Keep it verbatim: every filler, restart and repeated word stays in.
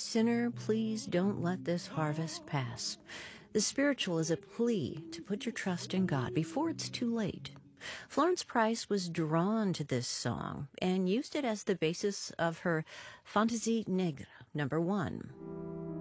Sinner, please don't let this harvest pass. The spiritual is a plea to put your trust in God before it's too late. Florence Price was drawn to this song and used it as the basis of her Fantaisie Negre, number one.